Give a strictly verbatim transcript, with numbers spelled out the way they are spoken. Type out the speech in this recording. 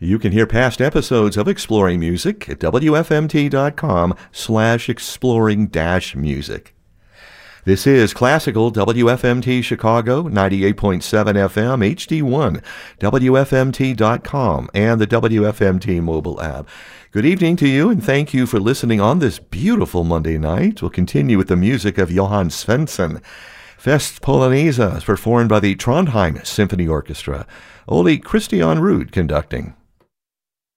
You can hear past episodes of Exploring Music at W F M T dot com slash exploring dash music. This is Classical W F M T Chicago, ninety-eight point seven F M, H D one, W F M T dot com, and the W F M T mobile app. Good evening to you, and thank you for listening on this beautiful Monday night. We'll continue with the music of Johann Svensson. Fest Polonaise is performed by the Trondheim Symphony Orchestra. Ole Christian Ruud conducting.